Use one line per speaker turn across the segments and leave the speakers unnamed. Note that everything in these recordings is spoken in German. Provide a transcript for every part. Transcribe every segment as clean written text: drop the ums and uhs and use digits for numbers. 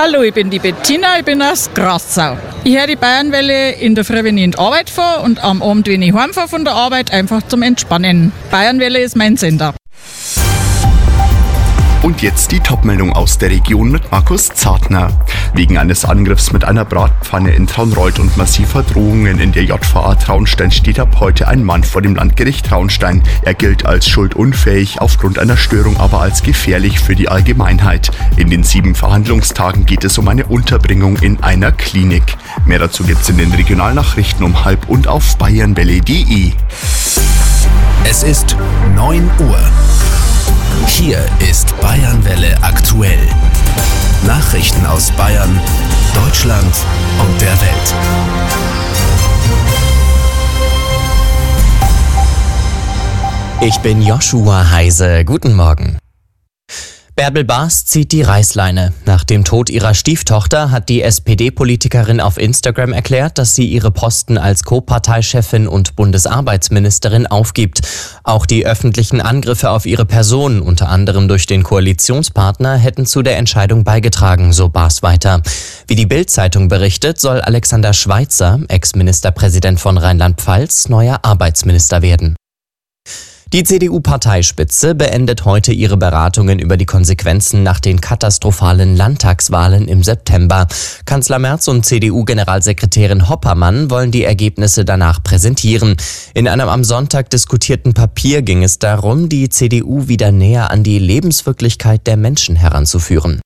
Hallo, ich bin die Bettina, ich bin aus Grassau. Ich höre die Bayernwelle in der Früh, wenn ich in die Arbeit fahre und am Abend, wenn ich heimfahre von der Arbeit, einfach zum Entspannen. Bayernwelle ist mein Sender.
Und jetzt die Topmeldung aus der Region mit Markus Zartner. Wegen eines Angriffs mit einer Bratpfanne in Traunreut und massiver Drohungen in der JVA Traunstein steht ab heute ein Mann vor dem Landgericht Traunstein. Er gilt als schuldunfähig, aufgrund einer Störung aber als gefährlich für die Allgemeinheit. In den 7 Verhandlungstagen geht es um eine Unterbringung in einer Klinik. Mehr dazu gibt's in den Regionalnachrichten um 12:30 und auf bayernwelle.de.
Es ist 9 Uhr. Hier ist Bayernwelle aktuell. Nachrichten aus Bayern, Deutschland und der Welt.
Ich bin Joshua Heise. Guten Morgen. Bärbel Baas zieht die Reißleine. Nach dem Tod ihrer Stieftochter hat die SPD-Politikerin auf Instagram erklärt, dass sie ihre Posten als Co-Parteichefin und Bundesarbeitsministerin aufgibt. Auch die öffentlichen Angriffe auf ihre Person, unter anderem durch den Koalitionspartner, hätten zu der Entscheidung beigetragen, so Baas weiter. Wie die Bild-Zeitung berichtet, soll Alexander Schweitzer, Ex-Ministerpräsident von Rheinland-Pfalz, neuer Arbeitsminister werden. Die CDU-Parteispitze beendet heute ihre Beratungen über die Konsequenzen nach den katastrophalen Landtagswahlen im September. Kanzler Merz und CDU-Generalsekretärin Hoppermann wollen die Ergebnisse danach präsentieren. In einem am Sonntag diskutierten Papier ging es darum, die CDU wieder näher an die Lebenswirklichkeit der Menschen heranzuführen.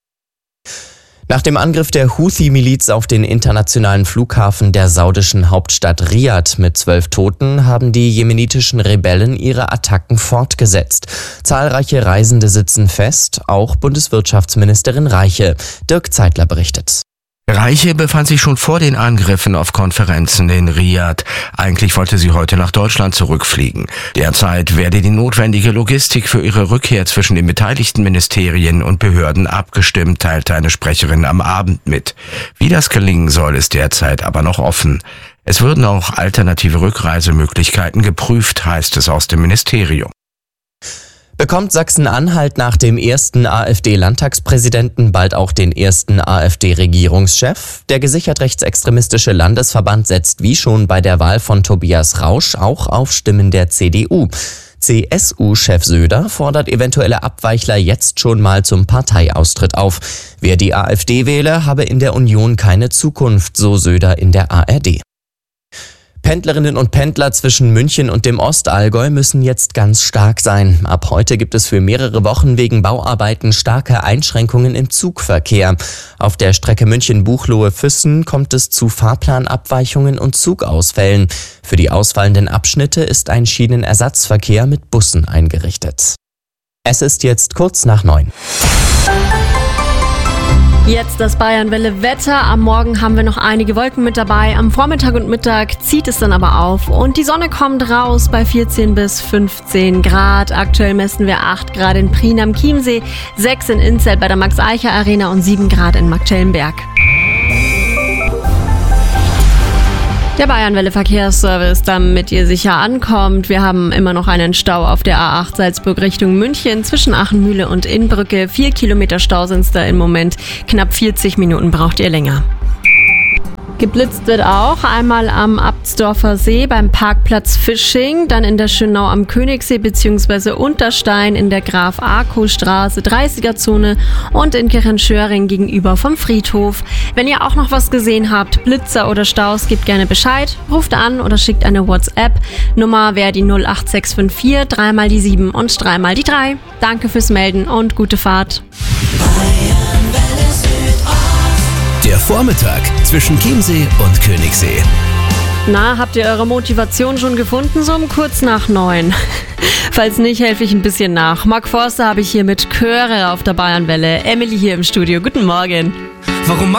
Nach dem Angriff der Houthi-Miliz auf den internationalen Flughafen der saudischen Hauptstadt Riad mit 12 Toten haben die jemenitischen Rebellen ihre Attacken fortgesetzt. Zahlreiche Reisende sitzen fest, auch Bundeswirtschaftsministerin Reiche. Dirk Zeitler berichtet.
Reiche befand sich schon vor den Angriffen auf Konferenzen in Riad. Eigentlich wollte sie heute nach Deutschland zurückfliegen. Derzeit werde die notwendige Logistik für ihre Rückkehr zwischen den beteiligten Ministerien und Behörden abgestimmt, teilte eine Sprecherin am Abend mit. Wie das gelingen soll, ist derzeit aber noch offen. Es würden auch alternative Rückreisemöglichkeiten geprüft, heißt es aus dem Ministerium.
Bekommt Sachsen-Anhalt nach dem ersten AfD-Landtagspräsidenten bald auch den ersten AfD-Regierungschef? Der gesichert rechtsextremistische Landesverband setzt wie schon bei der Wahl von Tobias Rausch auch auf Stimmen der CDU. CSU-Chef Söder fordert eventuelle Abweichler jetzt schon mal zum Parteiaustritt auf. Wer die AfD wähle, habe in der Union keine Zukunft, so Söder in der ARD. Pendlerinnen und Pendler zwischen München und dem Ostallgäu müssen jetzt ganz stark sein. Ab heute gibt es für mehrere Wochen wegen Bauarbeiten starke Einschränkungen im Zugverkehr. Auf der Strecke München-Buchloe-Füssen kommt es zu Fahrplanabweichungen und Zugausfällen. Für die ausfallenden Abschnitte ist ein Schienenersatzverkehr mit Bussen eingerichtet. Es ist jetzt kurz nach 9.
Jetzt das Bayernwelle-Wetter. Am Morgen haben wir noch einige Wolken mit dabei. Am Vormittag und Mittag zieht es dann aber auf und die Sonne kommt raus bei 14 bis 15 Grad. Aktuell messen wir 8 Grad in Prien am Chiemsee, 6 in Inzell bei der Max-Eicher-Arena und 7 Grad in Marktschellenberg. Der Bayernwelle-Verkehrsservice, damit ihr sicher ankommt. Wir haben immer noch einen Stau auf der A8 Salzburg Richtung München zwischen Achenmühle und Innbrücke. 4 Kilometer Stau sind es da im Moment. Knapp 40 Minuten braucht ihr länger. Geblitzt wird auch einmal am Abtsdorfer See beim Parkplatz Fisching, dann in der Schönau am Königssee bzw. Unterstein in der Graf-Arco-Straße 30er-Zone und in Kirchenschöring gegenüber vom Friedhof. Wenn ihr auch noch was gesehen habt, Blitzer oder Staus, gebt gerne Bescheid, ruft an oder schickt eine WhatsApp. Nummer wäre die 08654 3 mal die 7 und 3 mal die 3. Danke fürs Melden und gute Fahrt.
Der Vormittag zwischen Chiemsee und Königssee.
Na, habt ihr eure Motivation schon gefunden, so um kurz nach 9? Falls nicht, helfe ich ein bisschen nach. Mark Forster habe ich hier mit Chöre auf der Bayernwelle. Emily hier im Studio. Guten Morgen.
Warum